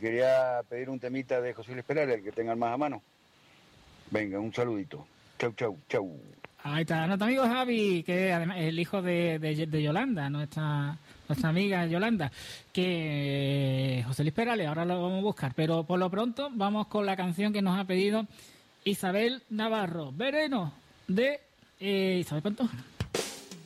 quería pedir un temita de José Luis Perales, el que tengan más a mano. Venga, un saludito. Chau, chau, chau. Ahí está, nuestro amigo Javi, que además es el hijo de Yolanda, nuestra amiga Yolanda, que José Luis Perales, ahora lo vamos a buscar, pero por lo pronto vamos con la canción que nos ha pedido Isabel Navarro, Vereno, de Isabel Pantoja.